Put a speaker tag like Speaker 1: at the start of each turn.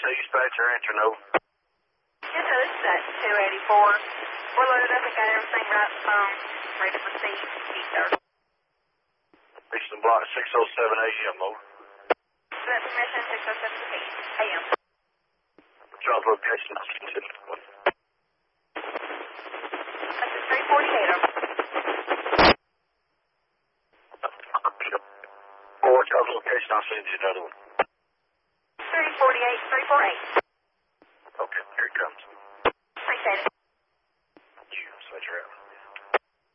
Speaker 1: dispatcher, answer no.
Speaker 2: Yes, sir, this is at 284. We're loaded up and got everything right at the phone. Ready to proceed. Yes, sir.
Speaker 1: Eastern Block 607 AM, over.
Speaker 2: Is that permission? 607 AM.
Speaker 1: Job location,
Speaker 2: That's at 348, over.
Speaker 1: Or job location, I'll send you another one.
Speaker 2: 348, 348.
Speaker 1: Okay, here it comes.
Speaker 2: Appreciate it.
Speaker 1: You, switch around.